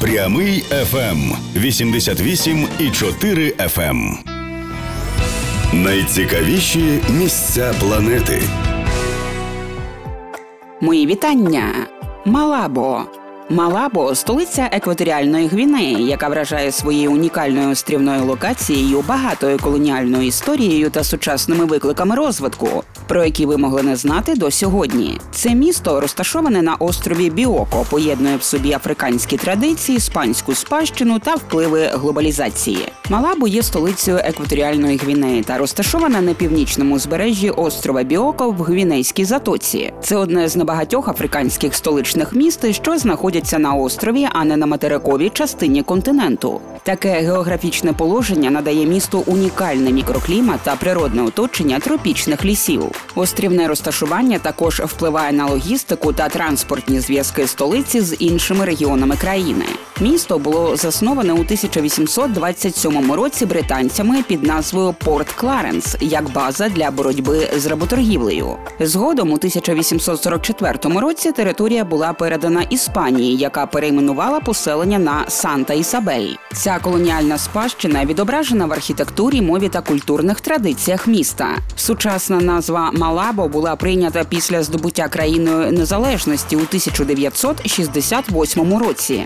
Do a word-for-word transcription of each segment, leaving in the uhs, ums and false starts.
Прямий еф ем вісімдесят вісім і чотири еф ем. Найцікавіші місця планети. Мої вітання. Малабо. Малабо – столиця екваторіальної Гвінеї, яка вражає своєю унікальною острівною локацією, багатою колоніальною історією та сучасними викликами розвитку, про які ви могли не знати до сьогодні. Це місто розташоване на острові Біоко, поєднує в собі африканські традиції, іспанську спадщину та впливи глобалізації. Малабо є столицею екваторіальної Гвінеї та розташована на північному узбережжі острова Біоко в Гвінейській затоці. Це одне з небагатьох африканських столичних міст, що знаходяться на острові, а не на материковій частині континенту. Таке географічне положення надає місту унікальний мікроклімат та природне оточення тропічних лісів. Острівне розташування також впливає на логістику та транспортні зв'язки столиці з іншими регіонами країни. Місто було засноване у тисяча вісімсот двадцять сьомому році британцями під назвою Порт Кларенс як база для боротьби з работоргівлею. Згодом у тисяча вісімсот сорок четвертому році територія була передана Іспанії, яка перейменувала поселення на Санта-Ісабель. Ця колоніальна спадщина відображена в архітектурі, мові та культурних традиціях міста. Сучасна назва Малабо була прийнята після здобуття країною незалежності у тисяча дев'ятсот шістдесят восьмому році.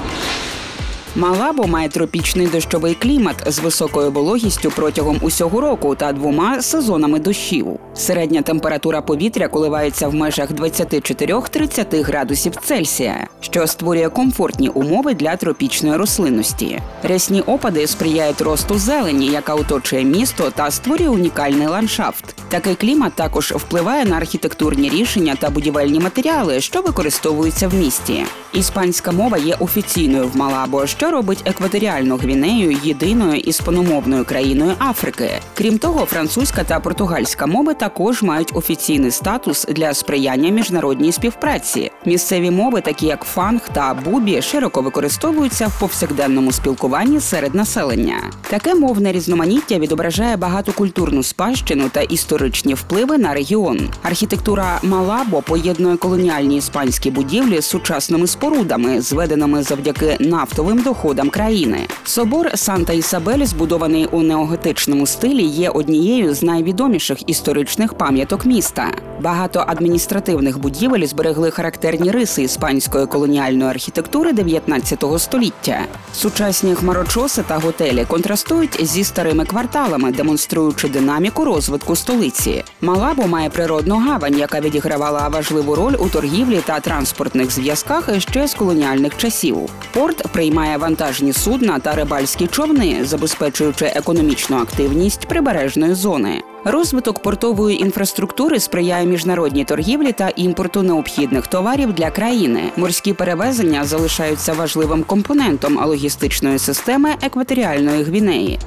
Малабо має тропічний дощовий клімат з високою вологістю протягом усього року та двома сезонами дощів. Середня температура повітря коливається в межах двадцять чотири - тридцять градусів Цельсія, що створює комфортні умови для тропічної рослинності. Рясні опади сприяють росту зелені, яка оточує місто та створює унікальний ландшафт. Такий клімат також впливає на архітектурні рішення та будівельні матеріали, що використовуються в місті. Іспанська мова є офіційною в Малабо, що робить екваторіальну Гвінею єдиною іспаномовною країною Африки. Крім того, французька та португальська мови також мають офіційний статус для сприяння міжнародній співпраці. Місцеві мови, такі як фанг та бубі, широко використовуються в повсякденному спілкуванні серед населення. Таке мовне різноманіття відображає багатокультурну спадщину та історичні впливи на регіон. Архітектура Малабо поєднує колоніальні іспанські будівлі з сучасними спорудами, зведеними завдяки нафтовим доходам країни. Собор Санта-Ісабель, збудований у неоготичному стилі, є однією з найвідоміших історичних пам'яток міста. Багато адміністративних будівель зберегли характерні риси іспанської колоніальної архітектури дев'ятнадцятого століття. Сучасні хмарочоси та готелі контрастують зі старими кварталами, демонструючи динаміку розвитку столиці. Малабо має природну гавань, яка відігравала важливу роль у торгівлі та транспортних зв'язках ще з колоніальних часів. Порт приймає вантажні судна та рибальські човни, забезпечуючи економічну активність прибережної зони. Розвиток портової інфраструктури сприяє міжнародній торгівлі та імпорту необхідних товарів для країни. Морські перевезення залишаються важливим компонентом логістичної системи екваторіальної Гвінеї.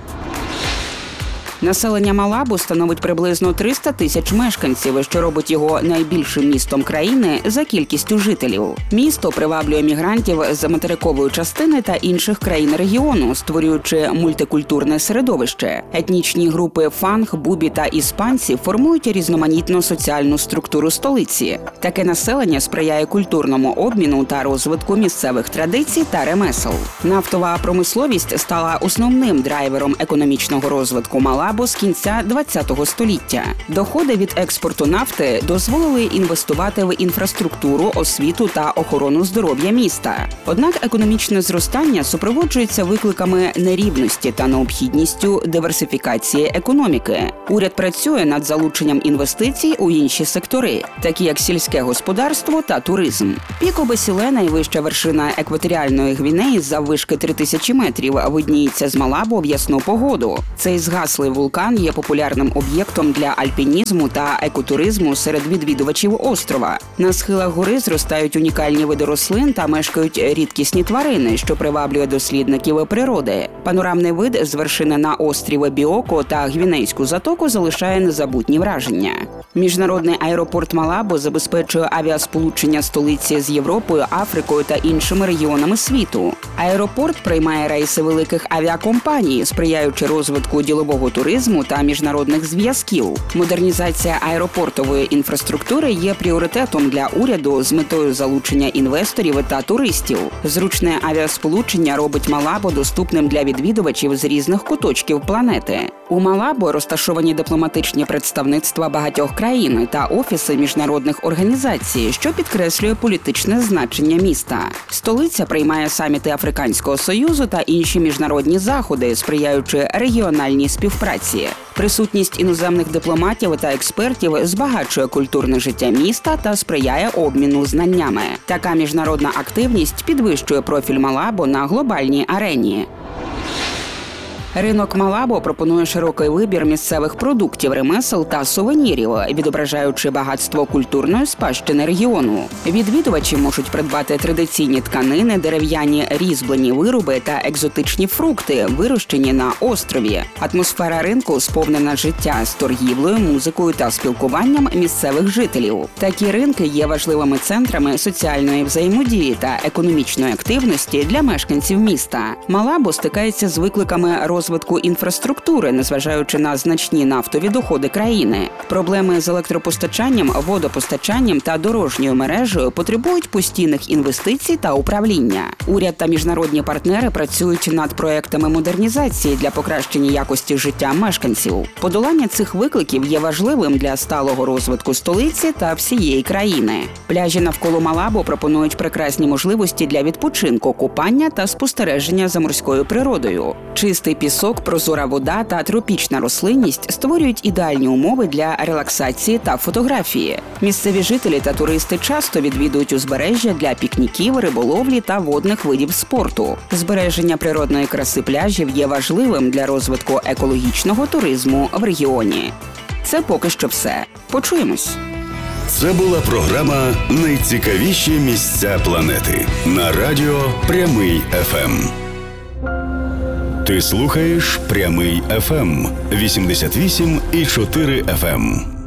Населення Малабо становить приблизно триста тисяч мешканців, що робить його найбільшим містом країни за кількістю жителів. Місто приваблює мігрантів з материкової частини та інших країн регіону, створюючи мультикультурне середовище. Етнічні групи фанг, бубі та іспанці формують різноманітну соціальну структуру столиці. Таке населення сприяє культурному обміну та розвитку місцевих традицій та ремесел. Нафтова промисловість стала основним драйвером економічного розвитку Малабо з кінця ХХ століття. Доходи від експорту нафти дозволили інвестувати в інфраструктуру, освіту та охорону здоров'я міста. Однак економічне зростання супроводжується викликами нерівності та необхідністю диверсифікації економіки. Уряд працює над залученням інвестицій у інші сектори, такі як сільське господарство та туризм. Піко Басіле, найвища вершина екваторіальної Гвінеї з заввишки три тисячі метрів, видніється з Малабо в ясну погоду. Цей згаслий вулкан є популярним об'єктом для альпінізму та екотуризму серед відвідувачів острова. На схилах гори зростають унікальні види рослин та мешкають рідкісні тварини, що приваблює дослідників природи. Панорамний вид з вершини на острів Біоко та Гвінейську затоку залишає незабутні враження. Міжнародний аеропорт Малабо забезпечує авіасполучення столиці з Європою, Африкою та іншими регіонами світу. Аеропорт приймає рейси великих авіакомпаній, сприяючи розвитку ділового туризму та міжнародних зв'язків. Модернізація аеропортової інфраструктури є пріоритетом для уряду з метою залучення інвесторів та туристів. Зручне авіасполучення робить Малабо доступним для відвідувачів з різних куточків планети. У Малабо розташовані дипломатичні представництва багатьох країн та офіси міжнародних організацій, що підкреслює політичне значення міста. Столиця приймає саміти Африканського Союзу та інші міжнародні заходи, сприяючи регіональній співпраці. Присутність іноземних дипломатів та експертів збагачує культурне життя міста та сприяє обміну знаннями. Така міжнародна активність підвищує профіль Малабо на глобальній арені. Ринок Малабо пропонує широкий вибір місцевих продуктів, ремесел та сувенірів, відображаючи багатство культурної спадщини регіону. Відвідувачі можуть придбати традиційні тканини, дерев'яні різьблені вироби та екзотичні фрукти, вирощені на острові. Атмосфера ринку сповнена життя з торгівлею, музикою та спілкуванням місцевих жителів. Такі ринки є важливими центрами соціальної взаємодії та економічної активності для мешканців міста. Малабо стикається з викликами розвитку розвитку інфраструктури, незважаючи на значні нафтові доходи країни. Проблеми з електропостачанням, водопостачанням та дорожньою мережею потребують постійних інвестицій та управління. Уряд та міжнародні партнери працюють над проектами модернізації для покращення якості життя мешканців. Подолання цих викликів є важливим для сталого розвитку столиці та всієї країни. Пляжі навколо Малабо пропонують прекрасні можливості для відпочинку, купання та спостереження за морською природою. Чистий пісок, прозора вода та тропічна рослинність створюють ідеальні умови для релаксації та фотографії. Місцеві жителі та туристи часто відвідують узбережжя для пікніків, риболовлі та водних видів спорту. Збереження природної краси пляжів є важливим для розвитку екологічного туризму в регіоні. Це поки що все. Почуємось. Це була програма «Найцікавіші місця планети» на радіо Прямий еф ем. Ти слухаєш Прямий еф ем вісімдесят вісім і чотири еф ем.